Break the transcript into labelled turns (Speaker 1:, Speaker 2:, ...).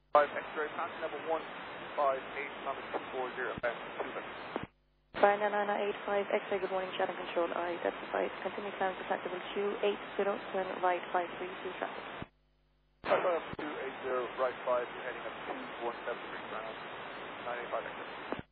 Speaker 1: 5 X-ray, passenger number 158, number 240, and 2
Speaker 2: Banana 85 X-ray, good morning, Shadow Control. I identified continue climb to flight level 280, turn right 532 traffic.
Speaker 1: Flight level 280, right 5, heading up 2173 ground, 985 X-ray.